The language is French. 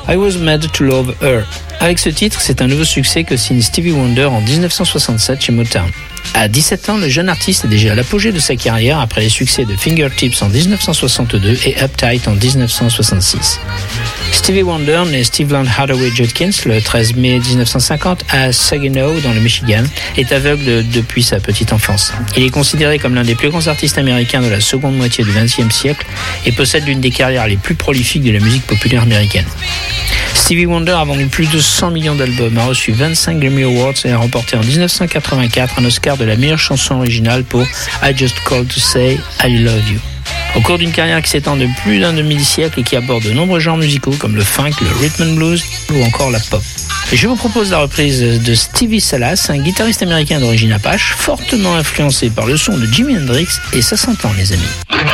I Was Made to Love Her. Avec ce titre, c'est un nouveau succès que signe Stevie Wonder en 1967 chez Motown. À 17 ans, le jeune artiste est déjà à l'apogée de sa carrière après les succès de Fingertips en 1962 et Uptight en 1966. Stevie Wonder, né Steveland Hardaway Judkins le 13 mai 1950 à Saginaw dans le Michigan, est aveugle depuis sa petite enfance. Il est considéré comme l'un des plus grands artistes américains de la seconde moitié du XXe siècle et possède l'une des carrières les plus prolifiques de la musique populaire américaine. Stevie Wonder a vendu plus de 100 millions d'albums, a reçu 25 Grammy Awards et a remporté en 1984 un Oscar de la meilleure chanson originale pour I Just Called to Say I Love You. Au cours d'une carrière qui s'étend de plus d'un demi-siècle et qui aborde de nombreux genres musicaux comme le funk, le rhythm and blues ou encore la pop. Je vous propose la reprise de Stevie Salas, un guitariste américain d'origine apache, fortement influencé par le son de Jimi Hendrix, et ça s'entend les amis.